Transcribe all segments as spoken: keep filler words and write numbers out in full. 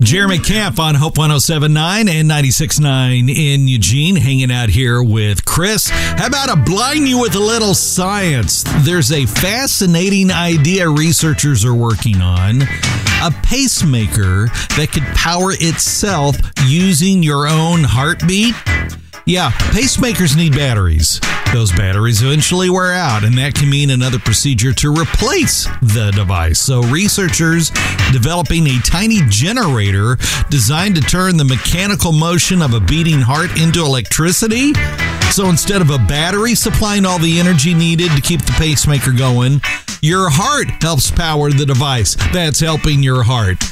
Jeremy Camp on Hope one oh seven point nine and ninety-six point nine in Eugene, hanging out here with Chris. How about I blind you with a little science? There's a fascinating idea researchers are working on. A pacemaker that could power itself using your own heartbeat. Yeah, pacemakers need batteries. Those batteries eventually wear out, and that can mean another procedure to replace the device. So researchers developing a tiny generator designed to turn the mechanical motion of a beating heart into electricity. So instead of a battery supplying all the energy needed to keep the pacemaker going, your heart helps power the device that's helping your heart.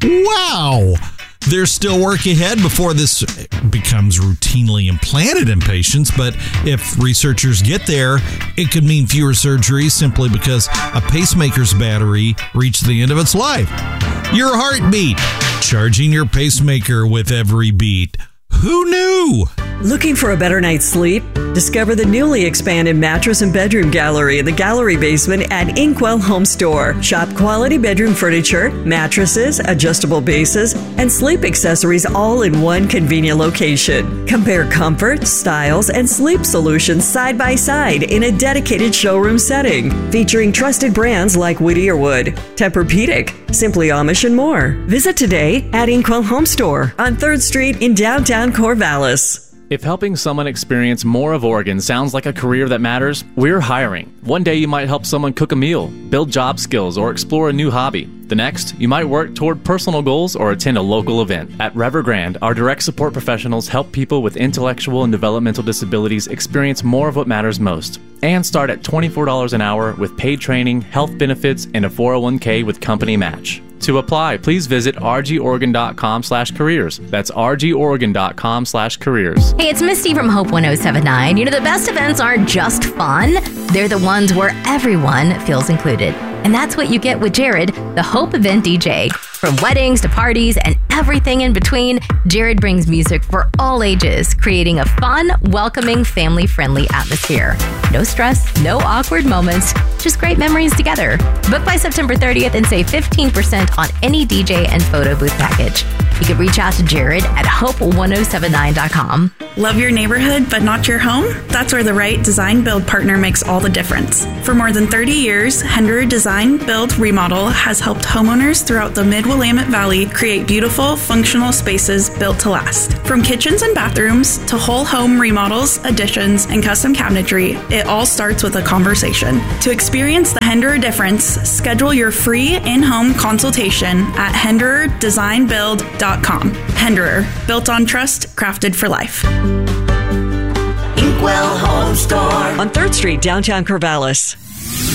Wow! There's still work ahead before this becomes routinely implanted in patients, but if researchers get there, it could mean fewer surgeries simply because a pacemaker's battery reached the end of its life. Your heartbeat, charging your pacemaker with every beat. Who knew? Looking for a better night's sleep? Discover the newly expanded mattress and bedroom gallery in the gallery basement at Inkwell Home Store. Shop quality bedroom furniture, mattresses, adjustable bases, and sleep accessories all in one convenient location. Compare comfort, styles, and sleep solutions side by side in a dedicated showroom setting. Featuring trusted brands like Whittier Wood, Tempur-Pedic, Simply Amish, and more. Visit today at Inkwell Home Store on third Street in downtown Corvallis. If helping someone experience more of Oregon sounds like a career that matters, we're hiring. One day you might help someone cook a meal, build job skills, or explore a new hobby. The next, you might work toward personal goals or attend a local event. At Evergrande, our direct support professionals help people with intellectual and developmental disabilities experience more of what matters most. And start at twenty-four dollars an hour with paid training, health benefits, and a four oh one k with company match. To apply, please visit r g oregon dot com slash careers. That's r g oregon dot com slash careers. Hey, it's Misty from Hope one oh seven point nine. You know, the best events aren't just fun. They're the ones where everyone feels included. And that's what you get with Jared, the Hope Event D J. From weddings to parties and everything in between, Jared brings music for all ages, creating a fun, welcoming, family-friendly atmosphere. No stress, no awkward moments, just great memories together. Book by September thirtieth and save fifteen percent on any D J and photo booth package. You can reach out to Jared at hope one oh seven nine dot com. Love your neighborhood but not your home? That's where the right design build partner makes all the difference. For more than thirty years, Henderer Design Build Remodel has helped homeowners throughout the Mid-Willamette Valley create beautiful, functional spaces built to last. From kitchens and bathrooms to whole home remodels, additions, and custom cabinetry, it all starts with a conversation. To experience the Henderer difference, schedule your free in-home consultation at henderer design build dot com. Henderer, built on trust, crafted for life. Inkwell Home Store on third Street, downtown Corvallis.